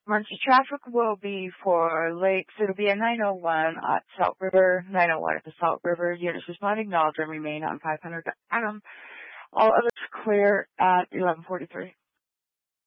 Emergency traffic will be for Lakes. It'll be at 901 at Salt River, 901 at the Salt River. Units responding, acknowledge and remain on 500 Adam. All others clear at 11:43.